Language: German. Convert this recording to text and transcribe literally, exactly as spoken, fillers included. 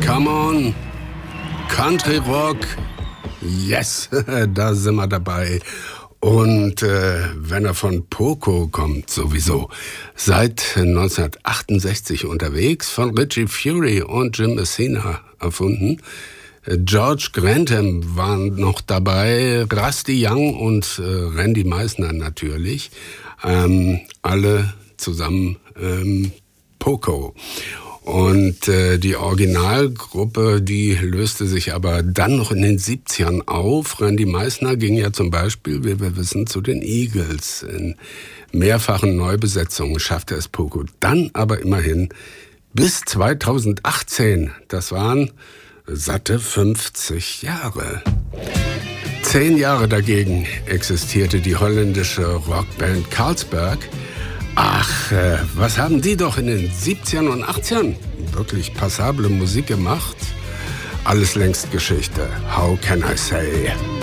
Come on, Country Rock, yes, da sind wir dabei. Und äh, wenn er von Poco kommt, sowieso. Seit neunzehnhundertachtundsechzig unterwegs, von Richie Furay und Jim Messina erfunden. George Grantham waren noch dabei, Rusty Young und äh, Randy Meisner natürlich. Ähm, alle zusammen ähm, Poco. Und äh, die Originalgruppe, die löste sich aber dann noch in den siebzigern auf. Randy Meisner ging ja zum Beispiel, wie wir wissen, zu den Eagles. In mehrfachen Neubesetzungen schaffte es Poco. Dann aber immerhin bis zweitausendachtzehn. Das waren satte fünfzig Jahre. Zehn Jahre dagegen existierte die holländische Rockband Carlsberg. Ach, äh, was haben die doch in den siebzigern und achtzigern wirklich passable Musik gemacht? Alles längst Geschichte. How can I say?